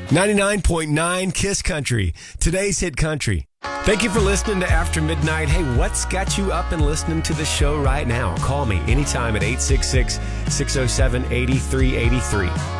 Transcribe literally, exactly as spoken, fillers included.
ninety-nine point nine KISS Country, today's hit country. Thank you for listening to After Midnight. Hey, what's got you up and listening to the show right now? Call me anytime at eight six six, six oh seven, eight three eight three.